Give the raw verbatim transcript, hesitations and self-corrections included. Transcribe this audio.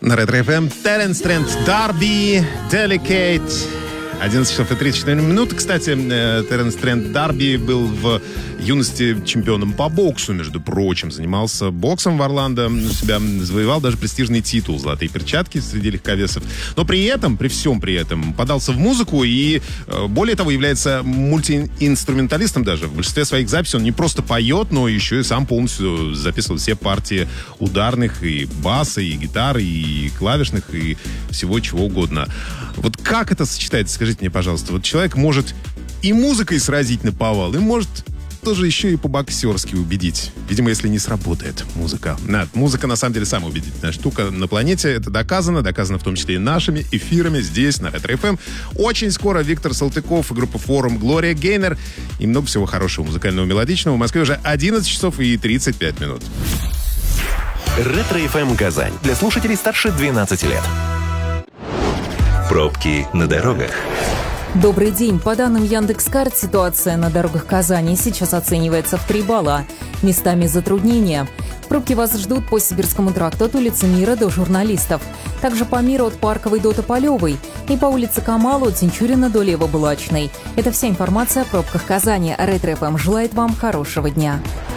На Ретро эф эм Теренс Трент Дарби, Delicate. одиннадцать часов и тридцать четыре минуты. Кстати, Теренс Трент Дарби был в юности чемпионом по боксу, между прочим. Занимался боксом в Орландо, себя завоевал даже престижный титул «Золотые перчатки» среди легковесов. Но при этом, при всем при этом, подался в музыку и, более того, является мультиинструменталистом даже. В большинстве своих записей он не просто поет, но еще и сам полностью записывал все партии ударных, и баса, и гитары, и клавишных, и всего чего угодно. Вот как это сочетается, скажите мне, пожалуйста. Вот человек может и музыкой сразить наповал, и может тоже еще и по-боксерски убедить. Видимо, если не сработает музыка. Да, музыка, на самом деле, самая убедительная штука на планете. Это доказано. Доказано в том числе и нашими эфирами здесь, на Ретро эф эм. Очень скоро Виктор Салтыков и группа «Форум», Глория Гейнер и много всего хорошего музыкального, мелодичного. В Москве уже одиннадцать часов и тридцать пять минут. Ретро эф эм Казань. Для слушателей старше двенадцати лет. Пробки на дорогах. Добрый день. По данным Яндекс.Карт, ситуация на дорогах Казани сейчас оценивается в три балла. Местами затруднения. Пробки вас ждут по Сибирскому тракту от улицы Мира до Журналистов. Также по Миру от Парковой до Тополевой. И по улице Камала от Синчурина до Левобулачной. Это вся информация о пробках Казани. Ретро эф эм желает вам хорошего дня.